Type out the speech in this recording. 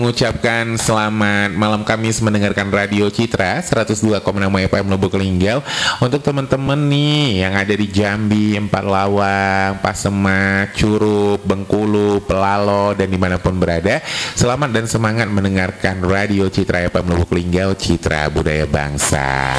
mengucapkan selamat malam Kamis mendengarkan Radio Citra 102,6 FM Lubuk Linggau. Untuk teman-teman nih yang ada di Jambi, Empat Lawang, Pasemak, Curup, Bengkulu, Pelalo, dan dimanapun berada, selamat dan semangat mendengarkan Radio Citra FM Lubuk Linggau, Citra Budaya Bangsa.